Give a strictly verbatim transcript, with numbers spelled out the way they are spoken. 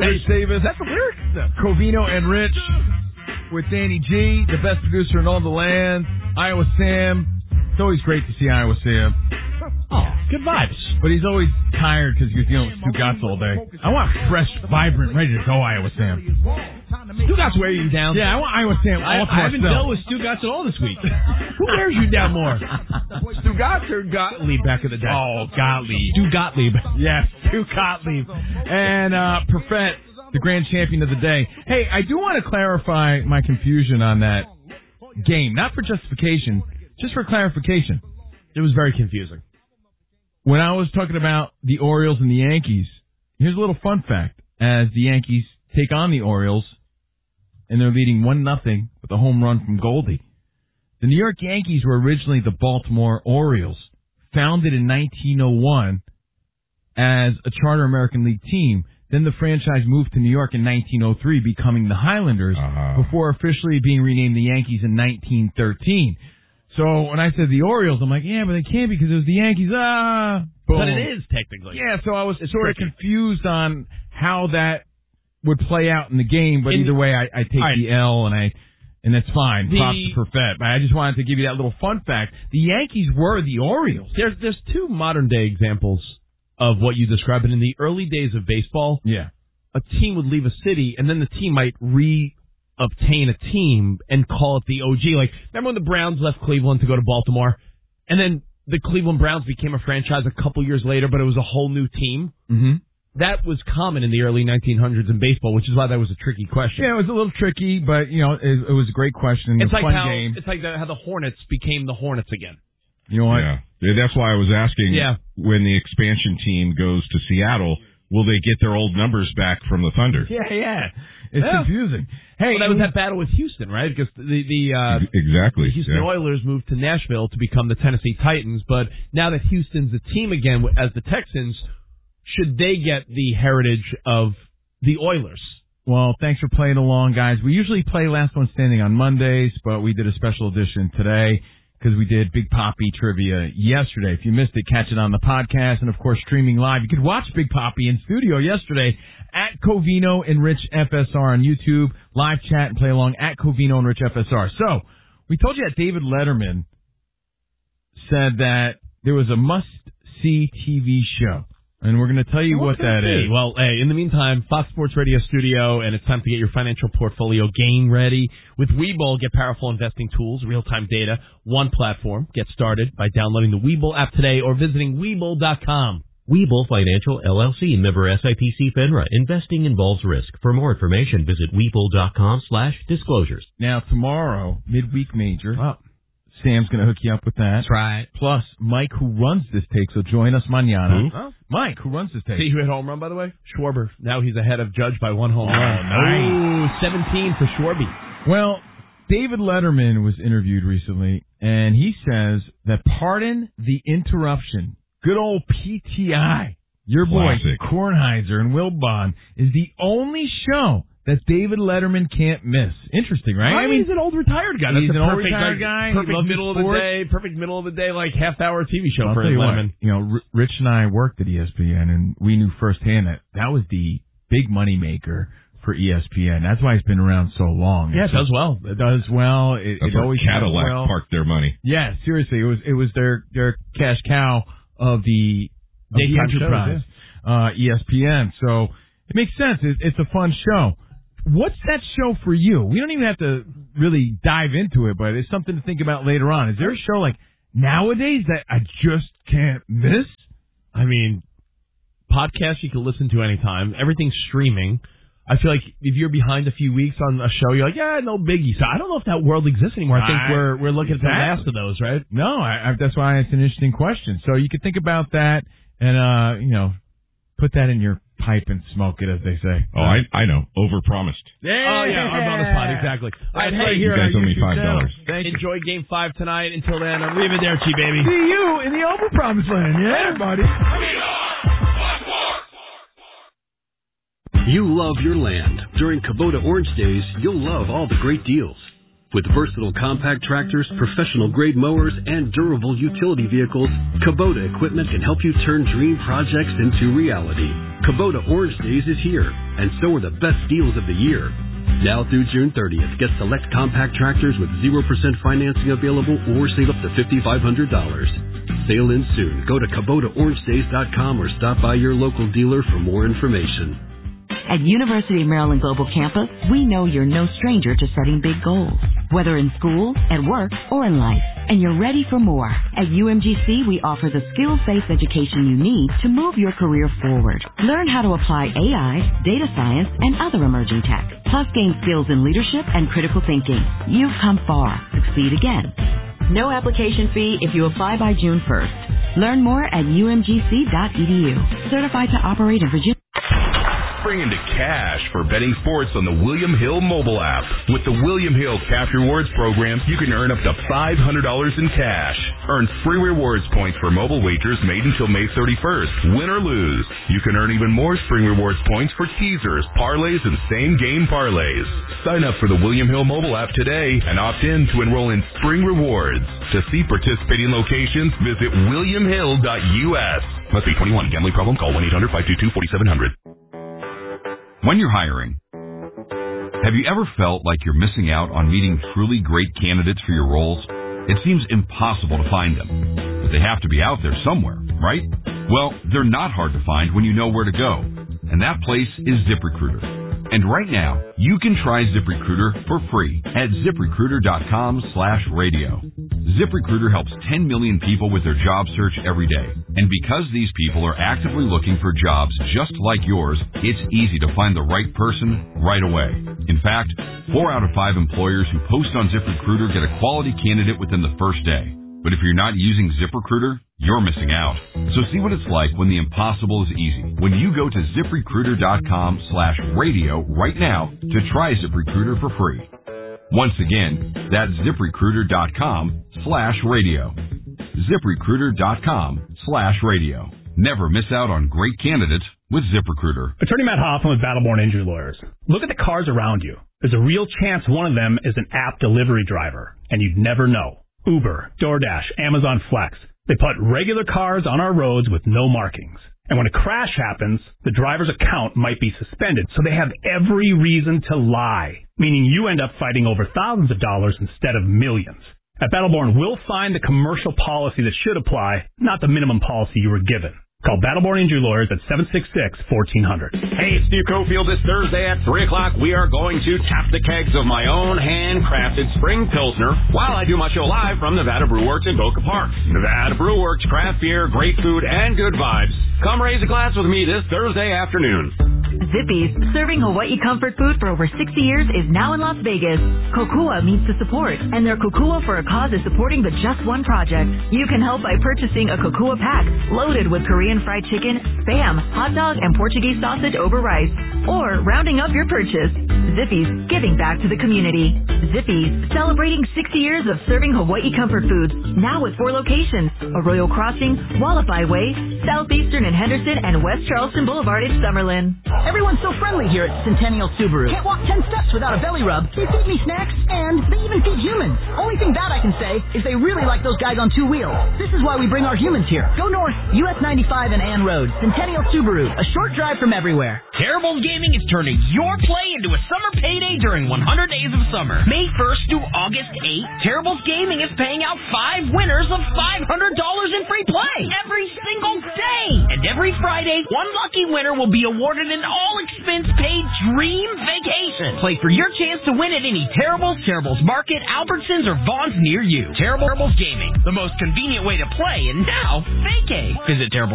Rich Davis. That's the lyrics stuff. Covino and Rich with Danny G, the best producer in all the land. Iowa Sam. It's always great to see Iowa Sam. Oh, good vibes. But he's always tired because he's dealing with Stugatz all day. I want fresh, vibrant, ready to go Iowa Sam. Stugatz wear you down. Yeah, I want Iowa Sam all I, to I haven't myself. dealt with Stugatz at all this week. Who wears you down more? Stugatz or Gottlieb back in the day? Oh, Gottlieb. Stu Gottlieb. Yes, Stu Gottlieb. And uh, Perfett, the grand champion of the day. Hey, I do want to clarify my confusion on that game. Not for justification, just for clarification. It was very confusing. When I was talking about the Orioles and the Yankees, here's a little fun fact. As the Yankees take on the Orioles, and they're leading one nothing with a home run from Goldie. The New York Yankees were originally the Baltimore Orioles, founded in nineteen oh one as a charter American League team. Then the franchise moved to New York in nineteen oh three, becoming the Highlanders, uh-huh. before officially being renamed the Yankees in nineteen thirteen. So when I said the Orioles, I'm like, yeah, but they can't because it was the Yankees. Ah, boom. But it is technically. Yeah, so I was it's sort tricky. of confused on how that would play out in the game. But in, either way, I, I take right. the L, and I and that's fine. The, Props to Perfett. But I just wanted to give you that little fun fact. The Yankees were the Orioles. There's there's two modern day examples of what you described. And in the early days of baseball, yeah, a team would leave a city, and then the team might re. obtain a team and call it the O G. Like, remember when the Browns left Cleveland to go to Baltimore? And then the Cleveland Browns became a franchise a couple years later, but it was a whole new team? Mm-hmm. That was common in the early nineteen hundreds in baseball, which is why that was a tricky question. Yeah, it was a little tricky, but, you know, it, it was a great question. It's a like fun how game. it's like the, how the Hornets became the Hornets again. You know what? Yeah. That's why I was asking yeah. when the expansion team goes to Seattle, will they get their old numbers back from the Thunder? Yeah, yeah. It's yeah. confusing. Hey, well, that was that battle with Houston, right? Because the the uh, exactly the Houston yeah. Oilers moved to Nashville to become the Tennessee Titans, but now that Houston's a team again as the Texans, should they get the heritage of the Oilers? Well, thanks for playing along, guys. We usually play Last One Standing on Mondays, but we did a special edition today because we did Big Papi trivia yesterday. If you missed it, catch it on the podcast, and of course streaming live. You could watch Big Papi in studio yesterday at Covino and Rich F S R on YouTube. Live chat and play along at Covino and Rich F S R. So, we told you that David Letterman said that there was a must-see T V show. And we're going to tell you what, what that is. Well, hey, in the meantime, Fox Sports Radio studio, and it's time to get your financial portfolio game ready. With Webull, get powerful investing tools, real-time data, one platform. Get started by downloading the Webull app today or visiting Webull dot com. Webull Financial, L L C, member S I P C FINRA. Investing involves risk. For more information, visit Webull dot com slash disclosures. Now, tomorrow, midweek major. Oh. Sam's going to hook you up with that. That's right. Plus, Mike, who runs this take, so join us mañana. Oh. Mike, who runs this take. See who hit home run, by the way? Schwarber. Now he's ahead of Judge by one home oh, run. Nice. Ooh, seventeen for Schwarby. Well, David Letterman was interviewed recently, and he says that pardon the interruption. Good old P T I, your boy, Classic. Kornheiser and Wilbon, is the only show that David Letterman can't miss. Interesting, right? I mean, he's an old retired guy. He's That's an a old perfect, retired like, guy. Perfect middle of the sports. day. Perfect middle of the day, like half hour T V show I'll for tell you Letterman. what, you know, R- Rich and I worked at E S P N, and we knew firsthand that that was the big money maker for E S P N. That's why it's been around so long. Yeah, it does well. It does well. It, That's it always Cadillac well. parked their money. Yeah, seriously, it was it was their their cash cow of the, of the enterprise, shows, yeah. uh, E S P N. So it makes sense. It, it's a fun show. What's that show for you? We don't even have to really dive into it, but it's something to think about later on. Is there a show like nowadays that I just can't miss? I mean, podcasts you can listen to anytime. Everything's streaming. I feel like if you're behind a few weeks on a show, you're like, yeah, no biggie. So I don't know if that world exists anymore. I think I, we're we're looking exactly. at the last of those, right? No, I, I, that's why it's an interesting question. So you can think about that and, uh, you know, put that in your pipe and smoke it, as they say. Oh, I I know. Overpromised. Yeah. Oh, yeah, our bonus pod, exactly. All right, hey, you here guys on owe me five dollars. Enjoy Game Five tonight. Until then, arrivederci, baby. See you in the overpromised land. Yeah, buddy. You love your land. During Kubota Orange Days, you'll love all the great deals. With versatile compact tractors, professional-grade mowers, and durable utility vehicles, Kubota equipment can help you turn dream projects into reality. Kubota Orange Days is here, and so are the best deals of the year. Now through June thirtieth, get select compact tractors with zero percent financing available or save up to five thousand five hundred dollars. Sale ends soon. Go to Kubota Orange Days dot com or stop by your local dealer for more information. At University of Maryland Global Campus, we know you're no stranger to setting big goals, whether in school, at work, or in life, and you're ready for more. At U M G C, we offer the skills-based education you need to move your career forward. Learn how to apply A I, data science, and other emerging tech, plus gain skills in leadership and critical thinking. You've come far. Succeed again. No application fee if you apply by June first. Learn more at U M G C dot E D U. Certified to operate in Virginia. Spring into cash for betting sports on the William Hill mobile app. With the William Hill Cash Rewards program, you can earn up to five hundred dollars in cash. Earn free rewards points for mobile wagers made until May thirty-first. Win or lose, you can earn even more spring rewards points for teasers, parlays, and same-game parlays. Sign up for the William Hill mobile app today and opt in to enroll in Spring Rewards. To see participating locations, visit william hill dot U S. Must be twenty-one. Gambling problem? Call one eight hundred five two two four seven zero zero. When you're hiring, have you ever felt like you're missing out on meeting truly great candidates for your roles? It seems impossible to find them, but they have to be out there somewhere, right? Well, they're not hard to find when you know where to go, and that place is ZipRecruiter. And right now, you can try ZipRecruiter for free at ZipRecruiter.com slash radio. ZipRecruiter helps ten million people with their job search every day. And because these people are actively looking for jobs just like yours, it's easy to find the right person right away. In fact, four out of five employers who post on ZipRecruiter get a quality candidate within the first day. But if you're not using ZipRecruiter, you're missing out. So see what it's like when the impossible is easy. When you go to ZipRecruiter.com slash radio right now to try ZipRecruiter for free. Once again, that's ZipRecruiter.com slash radio. ZipRecruiter.com slash radio. Never miss out on great candidates with ZipRecruiter. Attorney Matt Hoffman with Battleborn Injury Lawyers. Look at the cars around you. There's a real chance one of them is an app delivery driver, and you'd never know. Uber, DoorDash, Amazon Flex. They put regular cars on our roads with no markings. And when a crash happens, the driver's account might be suspended, so they have every reason to lie, meaning you end up fighting over thousands of dollars instead of millions. At Battleborn, we'll find the commercial policy that should apply, not the minimum policy you were given. Call Battleborn Injury Lawyers at seven six six, one four zero zero. Hey, it's Steve Cofield. This Thursday at three o'clock, we are going to tap the kegs of my own handcrafted spring Pilsner while I do my show live from Nevada Brew Works in Boca Park. Nevada Brew Works, craft beer, great food, and good vibes. Come raise a glass with me this Thursday afternoon. Zippy's, serving Hawaii comfort food for over sixty years, is now in Las Vegas. Kokua means to support, and their Kokua for a Cause is supporting the Just One Project. You can help by purchasing a Kokua pack loaded with Korean fried chicken, Spam, hot dog, and Portuguese sausage over rice, or rounding up your purchase. Zippy's, giving back to the community. Zippy's, celebrating sixty years of serving Hawaii comfort foods, now with four locations: Arroyo Crossing, Wallaby Way, Southeastern and Henderson, and West Charleston Boulevard in Summerlin. Everyone's so friendly here at Centennial Subaru. Can't walk ten steps without a belly rub. They feed me snacks, and they even feed humans. Only thing bad I can say is they really like those guys on two wheels. This is why we bring our humans here. Go north, U S ninety-five and Ann Road. Centennial Subaru, a short drive from everywhere. Terribles Gaming is turning your play into a summer payday during one hundred days of summer. May first through August eighth, Terribles Gaming is paying out five winners of five hundred dollars in free play every single day. And every Friday, one lucky winner will be awarded an all-expense-paid dream vacation. Play for your chance to win at any Terribles, Terribles Market, Albertsons, or Vaughn's near you. Terribles Gaming, the most convenient way to play and now vacate. Visit Terribles.